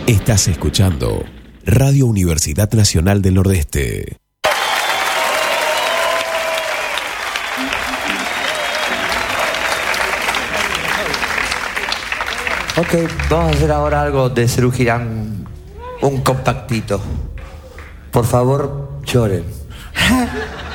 Estás escuchando Radio Universidad Nacional del Nordeste. Ok, vamos a hacer ahora algo de Serú Girán, un compactito. Por favor, lloren.